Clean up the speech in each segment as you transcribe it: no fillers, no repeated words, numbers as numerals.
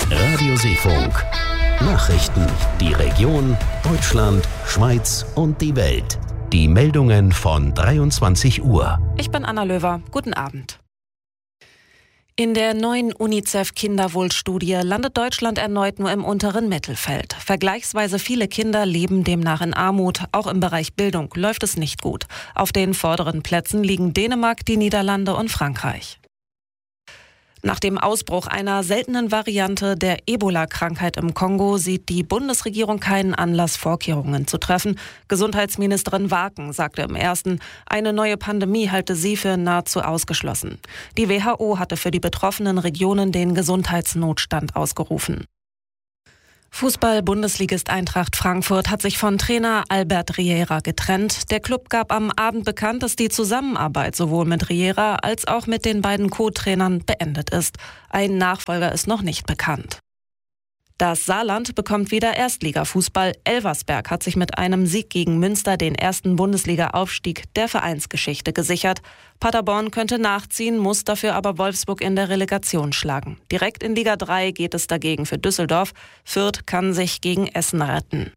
Radio Seefunk. Nachrichten, die Region, Deutschland, Schweiz und die Welt. Die Meldungen von 23 Uhr. Ich bin Anna Löwer. Guten Abend. In der neuen UNICEF-Kinderwohlstudie landet Deutschland erneut nur im unteren Mittelfeld. Vergleichsweise viele Kinder leben demnach in Armut. Auch im Bereich Bildung läuft es nicht gut. Auf den vorderen Plätzen liegen Dänemark, die Niederlande und Frankreich. Nach dem Ausbruch einer seltenen Variante der Ebola-Krankheit im Kongo sieht die Bundesregierung keinen Anlass, Vorkehrungen zu treffen. Gesundheitsministerin Waken sagte im Ersten, eine neue Pandemie halte sie für nahezu ausgeschlossen. Die WHO hatte für die betroffenen Regionen den Gesundheitsnotstand ausgerufen. Fußball-Bundesligist Eintracht Frankfurt hat sich von Trainer Albert Riera getrennt. Der Klub gab am Abend bekannt, dass die Zusammenarbeit sowohl mit Riera als auch mit den beiden Co-Trainern beendet ist. Ein Nachfolger ist noch nicht bekannt. Das Saarland bekommt wieder Erstligafußball. Elversberg hat sich mit einem Sieg gegen Münster den ersten Bundesliga-Aufstieg der Vereinsgeschichte gesichert. Paderborn könnte nachziehen, muss dafür aber Wolfsburg in der Relegation schlagen. Direkt in Liga 3 geht es dagegen für Düsseldorf. Fürth kann sich gegen Essen retten.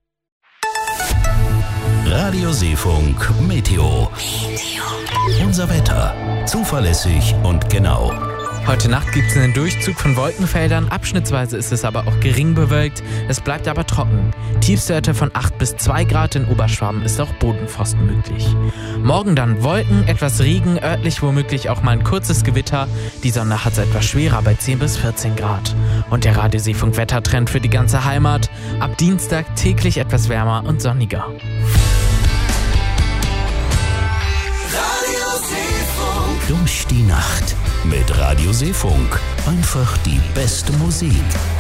Radio Seefunk Meteo. Unser Wetter. Zuverlässig und genau. Heute Nacht gibt es einen Durchzug von Wolkenfeldern, abschnittsweise ist es aber auch gering bewölkt, es bleibt aber trocken. Tiefstwerte von 8 bis 2 Grad in Oberschwaben ist auch Bodenfrost möglich. Morgen dann Wolken, etwas Regen, örtlich womöglich auch mal ein kurzes Gewitter. Die Sonne hat es etwas schwerer bei 10 bis 14 Grad. Und der Radio Seefunk Wettertrend für die ganze Heimat. Ab Dienstag täglich etwas wärmer und sonniger. Durch die Nacht mit Radio Seefunk. Einfach die beste Musik.